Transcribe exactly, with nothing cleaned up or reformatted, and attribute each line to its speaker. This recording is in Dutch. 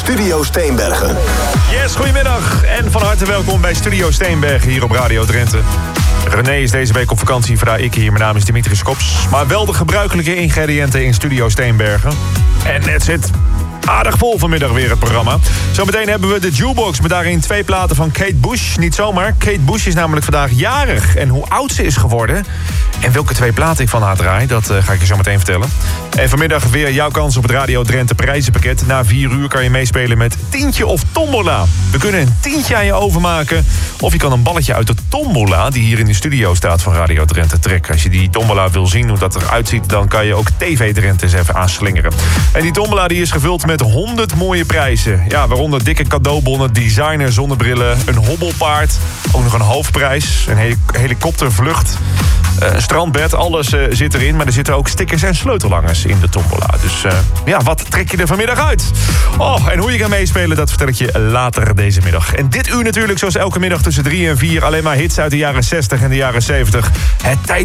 Speaker 1: Studio Steenbergen.
Speaker 2: Yes, goedemiddag en van harte welkom bij Studio Steenbergen hier op Radio Drenthe. René is deze week op vakantie, vandaar ik hier. Mijn naam is Dimitri Skops. Maar wel de gebruikelijke ingrediënten in Studio Steenbergen. En het zit aardig vol vanmiddag weer het programma. Zometeen hebben we de Jukebox met daarin twee platen van Kate Bush. Niet zomaar, Kate Bush is namelijk vandaag jarig. En hoe oud ze is geworden en welke twee platen ik van haar draai, dat uh, ga ik je zo meteen vertellen. En vanmiddag weer jouw kans op het Radio Drenthe prijzenpakket. Na vier uur kan je meespelen met Tientje of Tombola. We kunnen een tientje aan je overmaken. Of je kan een balletje uit de tombola die hier in de studio staat van Radio Drenthe trekken. Als je die tombola wil zien hoe dat eruit ziet, dan kan je ook T V Drenthe eens even aanslingeren. En die tombola die is gevuld met honderd mooie prijzen. Ja, waaronder dikke cadeaubonnen, designer zonnebrillen, een hobbelpaard, ook nog een hoofdprijs, een heli- helikoptervlucht, een strandbed, alles uh, zit erin. Maar er zitten ook stickers en sleutellangers in de tombola. Dus uh, ja, wat trek je er vanmiddag uit? Oh, en hoe je kan meespelen, dat vertel ik je later deze middag. En dit uur natuurlijk, zoals elke middag tussen drie en vier... alleen maar hits uit de jaren zestig en de jaren zeventig. Het tijd